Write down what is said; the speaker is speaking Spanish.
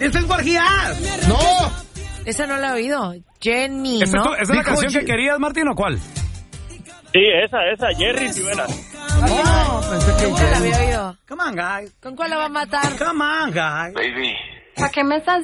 ¡Esa es Guargias! ¡No! Esa no la he oído. Jenny, ¿Esa ¿no? es la canción que querías, Martín, o cuál? Sí, esa, Jerry Rivera. No, pensé que Nunca la había oído. Come on, guys. ¿Con cuál la va a matar? Come on, guys. Baby. ¿Para qué me estás